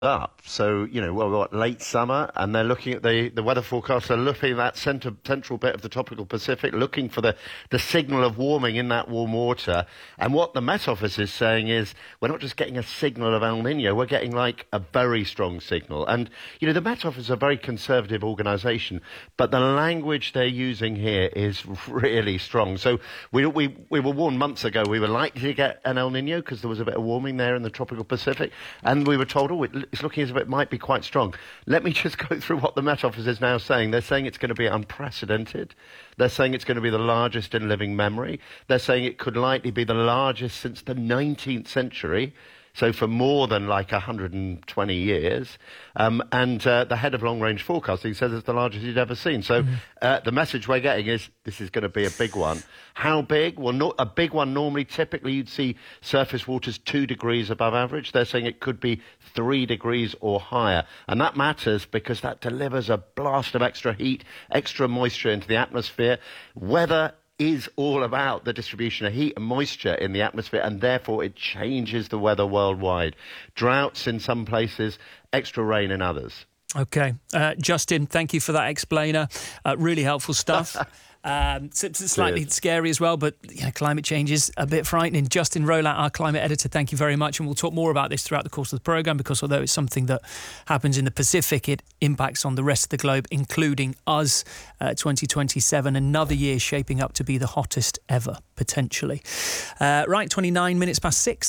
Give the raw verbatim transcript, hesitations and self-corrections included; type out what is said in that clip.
up. So, you know, well, what, late summer, and they're looking at the, the weather forecast, they're looking at that center, central bit of the tropical Pacific, looking for the, the signal of warming in that warm water. And what the Met Office is saying is, we're not just getting a signal of El Nino, we're getting like a very strong signal. And, you know, the Met Office is a very conservative organisation, but the language they're using here is really strong. So we, we, we were warned months ago we were likely to get an El Nino because there was a bit of warming there in the tropical Pacific. And we were told, oh, it, it's looking as if it might be quite strong. Let me just go through what the Met Office is now saying. They're saying it's going to be unprecedented. They're saying it's going to be the largest in living memory. They're saying it could likely be the largest since the nineteenth century. So for more than like one hundred twenty years. Um, and uh, the head of long-range forecasting says it's the largest he'd ever seen. So mm-hmm. uh, the message we're getting is this is going to be a big one. How big? Well, no, a big one normally, typically you'd see surface waters two degrees above average. They're saying it could be three degrees or higher. And that matters because that delivers a blast of extra heat, extra moisture into the atmosphere. Weather is all about the distribution of heat and moisture in the atmosphere, and therefore it changes the weather worldwide. Droughts in some places, extra rain in others. OK. Uh, Justin, thank you for that explainer. Uh, really helpful stuff. Um, it's, it's slightly Cheers. Scary as well, but you know, climate change is a bit frightening. Justin Rowlatt, our climate editor, thank you very much. And we'll talk more about this throughout the course of the programme, because although it's something that happens in the Pacific, it impacts on the rest of the globe, including us. Uh, twenty twenty-seven, another year shaping up to be the hottest ever, potentially. Uh, right, twenty-nine minutes past six.